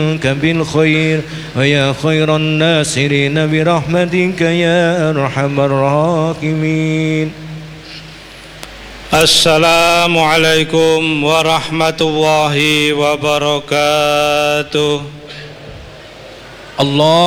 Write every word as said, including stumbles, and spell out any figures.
بالخير ويا خير الناصرين برحمتك يا أرحم الراحمين. السلام عليكم ورحمة الله وبركاته. الله